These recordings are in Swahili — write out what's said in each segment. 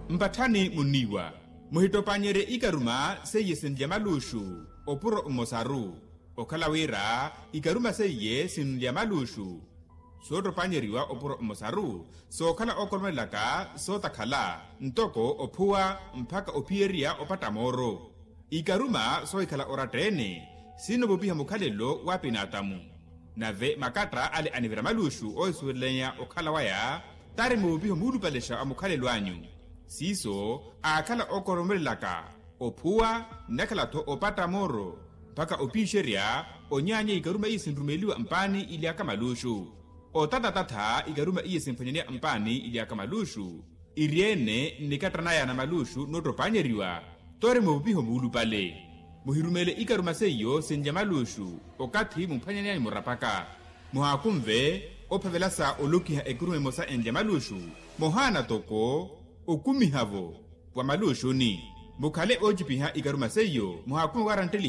Mpathani muniwa muhitopanyere ikaruma seye sinja malushu opuro umosaru okalawira ikaruma seye sinja malushu sotopanyeriwa opuro umosaru sokhala okolmelaka sotakhala ntoko ophua mphaka opieria opatamoro ikaruma soikhala oratene sino bupiha mukhalelo wa pinatamu nave makatra ale anivera malushu oisuelenya okhalawaya tari mubupiho mulupalesha amukhalelo anyu siso akhala okoromelaka ophua nakhalatho opata moro mpaka opisheria onyanya ikaruma isindrumeliwa mpani iliaka malushu otatatatha ikaruma iyesimphanyania mpani iliaka malushu iriene nikatranaya na malushu notopanyeriwa tore mubupiho mulupale muhirumele ikaruma seyo senja malushu okathi mumphanyania murapaka muhakumve ophavelasa olukiha ekurume mosa enja malushu mohana toko okumihavo wa malushu ni mukhale ojipiha ikaruma seyo muhakume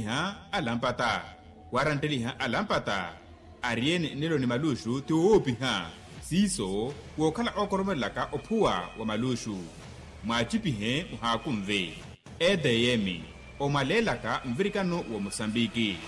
waranteliha alampata ariene nelo ni malushu tiwoopiha siso wokhala okoromelaka ophua wa malushu mwachipihe muhakumve edeyemi omalelaka mvirikano wa Mosambiki.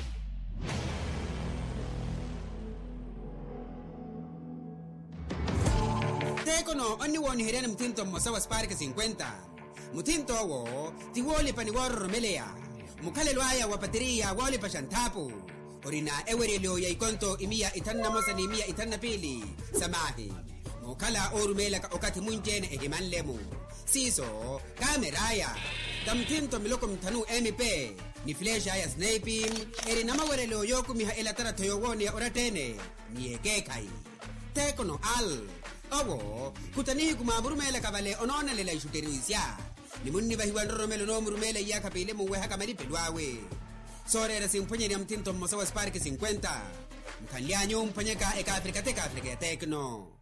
Tekono oni woni hirene mtinto mosawa spark 50 mutinto wo tiwoli pani woro melea mukale lwaya wa patiria wali pashantapu orina ewerelo ya ikonto imia itanna mosani imia itanna pili samahi mukala orumela ka okati munjene ehimanlemu siso kameraya tamtinto miloko mtanu MP ni flesha ya sniping eri namawerelo yoku miha elatara toyowoni ya oratene ni ekekai Tekono al owo kutani kumamurumela kabale onona lela ishuteruisya ni munni bahiwandoromelo no murumela ya kapile muwe hakamalipe lwawe sorera simponyeni amtinto mosawa spark 50 mkanlianyo mponyeka eka Afrika ya Tekno